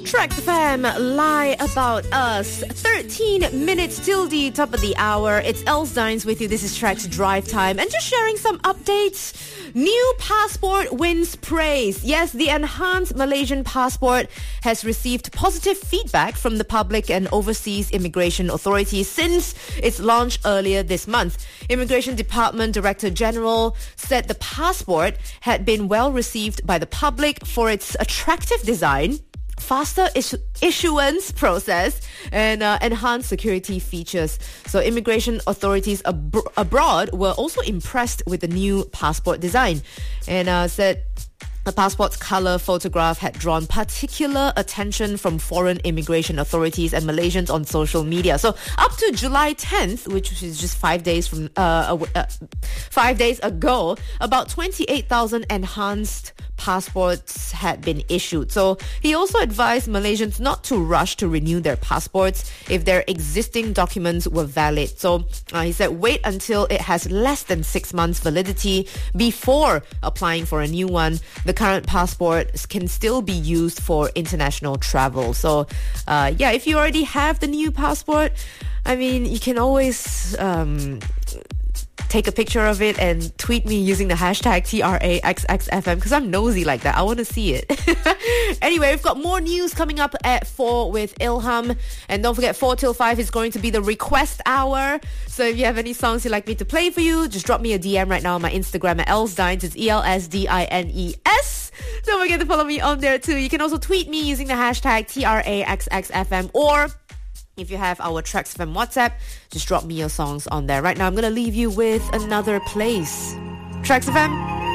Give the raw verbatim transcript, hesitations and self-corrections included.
Tracks F M, lie about us. thirteen minutes till the top of the hour. It's Els Dines with you. This is Tracks Drive Time. And just sharing some updates. New passport wins praise. Yes, the enhanced Malaysian passport has received positive feedback from the public and overseas immigration authorities since its launch earlier this month. Immigration Department Director General said the passport had been well received by the public for its attractive design, faster is- issuance process, and uh, enhanced security features. So immigration authorities ab- abroad were also impressed with the new passport design and uh, said the passport's colour photograph had drawn particular attention from foreign immigration authorities and Malaysians on social media. So up to July tenth, which is just five days from uh, uh, five days ago, about twenty-eight thousand enhanced passports had been issued. So he also advised Malaysians not to rush to renew their passports if their existing documents were valid. So uh, he said wait until it has less than six months validity before applying for a new one. The current passport can still be used for international travel. So uh, yeah, if you already have the new passport, I mean, you can always um, take a picture of it and tweet me using the hashtag T R A X X F M because I'm nosy like that. I want to see it. Anyway, we've got more news coming up at four with Ilham. And don't forget, four till five is going to be the request hour. So if you have any songs you'd like me to play for you, just drop me a D M right now on my Instagram at Elsdines. It's E L S D I N E S. Don't forget to follow me on there too. You can also tweet me using the hashtag T R A X X F M, or if you have our Tracks F M WhatsApp, just drop me your songs on there. Right now, I'm going to leave you with Another Place. Tracks F M.